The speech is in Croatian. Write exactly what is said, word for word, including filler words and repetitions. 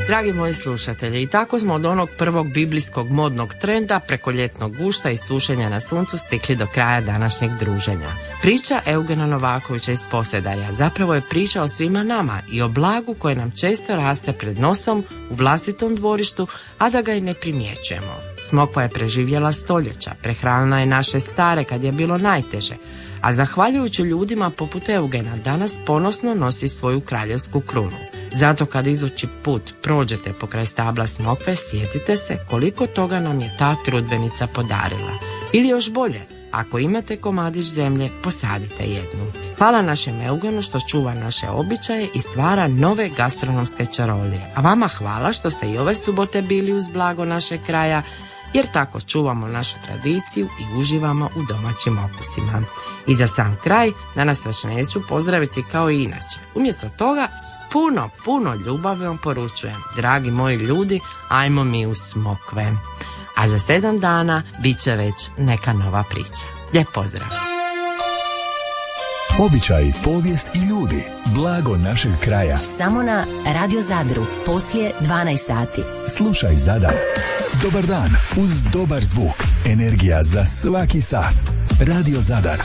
Dragi moji slušatelji, i tako smo od onog prvog biblijskog modnog trenda preko ljetnog gušta i sušenja na suncu stigli do kraja današnjeg druženja. Priča Eugena Novakovića iz Posedarja zapravo je priča o svima nama i o blagu koje nam često raste pred nosom u vlastitom dvorištu, a da ga i ne primjećujemo. Smokva je preživjela stoljeća, prehranila je naše stare kad je bilo najteže, a zahvaljujući ljudima poput Eugena danas ponosno nosi svoju kraljevsku krunu. Zato kad idući put prođete pokraj stabla smokve, sjetite se koliko toga nam je ta trudbenica podarila. Ili još bolje, ako imate komadić zemlje, posadite jednu. Hvala našem Eugenu što čuva naše običaje i stvara nove gastronomske čarolije. A vama hvala što ste i ove subote bili uz blago našeg kraja, jer tako čuvamo našu tradiciju i uživamo u domaćim okusima. I za sam kraj, danas vas neću pozdraviti kao i inače. Umjesto toga, s puno, puno ljubavi vam poručujem, dragi moji ljudi, ajmo mi u smokve. A za sedam dana bit će već neka nova priča. Lijep pozdrav! Običaji, povijest i ljudi. Blago našeg kraja. Samo na Radio Zadru, poslije dvanaest sati. Slušaj Zadar. Dobar dan uz dobar zvuk. Energija za svaki sat. Radio Zadar.